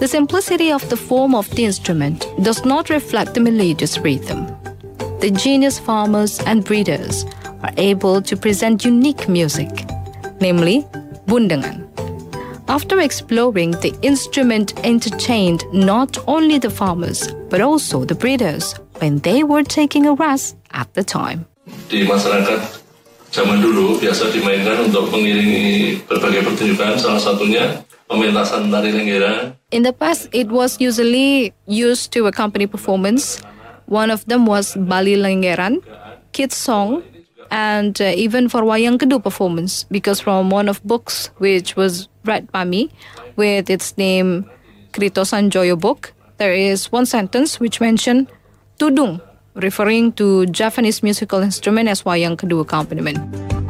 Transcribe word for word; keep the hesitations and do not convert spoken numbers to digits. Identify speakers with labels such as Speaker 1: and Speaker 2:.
Speaker 1: The simplicity of the form of the instrument does not reflect the melodious rhythm. The genius farmers and breeders are able to present unique music, namely bundengan. After exploring, the instrument entertained not only the farmers but also the breeders when they were taking a rest at the time.
Speaker 2: Di masyarakat zaman dulu biasa dimainkan untuk mengiringi berbagai pertunjukan, salah satunya pementasan tari Lenggeran.
Speaker 1: In the past, it was usually used to accompany performance. One of them was Bali Lenggeran, kids song, and uh, even for Wayang Kedu performance, because from one of books which was read by me with its name Krito Sanjoyo book, there is one sentence which mentioned tudung, referring to Japanese musical instrument as Wayang Kedu accompaniment.